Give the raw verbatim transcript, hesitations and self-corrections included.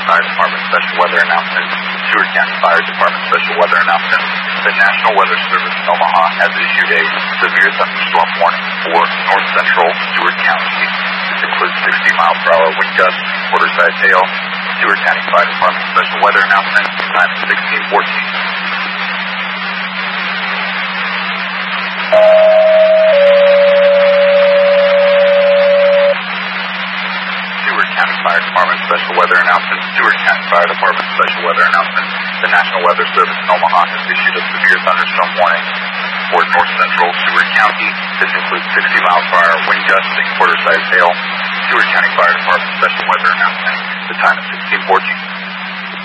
Fire Department special weather announcement. Stewart County Fire Department special weather announcement. The National Weather Service in Omaha has issued a severe thunderstorm warning for north central Stewart County. This includes sixty mile per hour wind gusts, quarter-size hail. Stewart County Fire Department special weather announcement. Time is sixteen fourteen. Stewart County Fire Department special weather announcement. Stewart County Fire Department special weather announcement. The National Weather Service in Omaha has issued a severe thunderstorm warning for north central Stewart County. This includes sixty mile per hour wind gusts and quarter-size hail. Stewart County Fire Department special weather announcement. The time is sixteen fourteen.